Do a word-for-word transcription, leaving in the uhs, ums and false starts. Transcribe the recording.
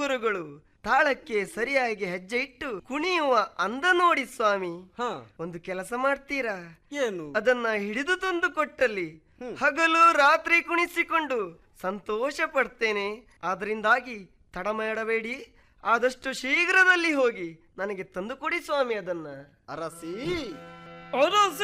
ಗುರುಗಳು ತಾಳಕ್ಕೆ ಸರಿಯಾಗಿ ಹೆಜ್ಜೆ ಇಟ್ಟು ಕುಣಿಯುವ ಅಂದ ನೋಡಿ ಸ್ವಾಮಿ. ಒಂದು ಕೆಲಸ ಮಾಡ್ತೀರಾ? ಏನು? ಅದನ್ನ ಹಿಡಿದು ತಂದು ಕೊಟ್ಟಲ್ಲಿ ಹಗಲು ರಾತ್ರಿ ಕುಣಿಸಿಕೊಂಡು ಸಂತೋಷ ಪಡ್ತೇನೆ. ಆದ್ರಿಂದಾಗಿ ತಡ ಮಾಡಬೇಡಿ, ಆದಷ್ಟು ಶೀಘ್ರದಲ್ಲಿ ಹೋಗಿ ನನಗೆ ತಂದು ಕೊಡಿ ಸ್ವಾಮಿ ಅದನ್ನ. ಅರಸಿ ಅರಸಿ